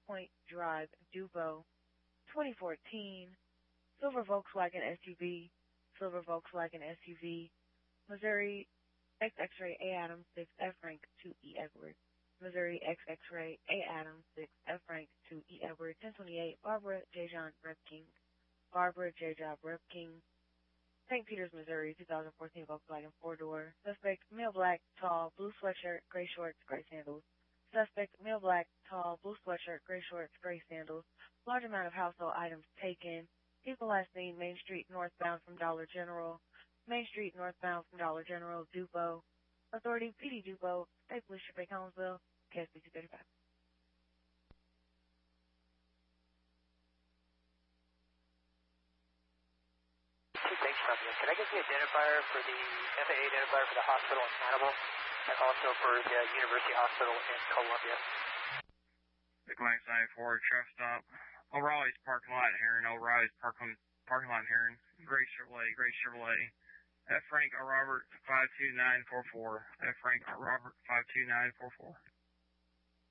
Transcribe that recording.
Point Drive, Dubo, 2014, silver Volkswagen SUV, silver Volkswagen SUV, Missouri X-Ray A Adams 6F rank 2E Edward, Missouri X-Ray A Adams 6F rank 2E Edward, 1028, Barbara J. John Repking, Barbara J. Job Repking, St. Peters, Missouri, 2014 Volkswagen 4-door. Suspect, male black, tall, blue sweatshirt, gray shorts, gray sandals. Suspect, male black, tall, blue sweatshirt, gray shorts, gray sandals. Large amount of household items taken. People last seen Main Street northbound from Dollar General. Main Street northbound from Dollar General, Dubo. Authority, PD Dubo, State Police Ship Collinsville, KSB 235. Thanks, Columbia. Can I get the identifier for the FAA identifier for the hospital in Hannibal and also for the University Hospital in Columbia? Atlantic 94 traffic stop. O'Reilly's parking lot in Heron. O'Reilly's parking lot in Heron. Gray Chevrolet. F. Frank R. Robert 52944. F. Frank R. Robert 52944.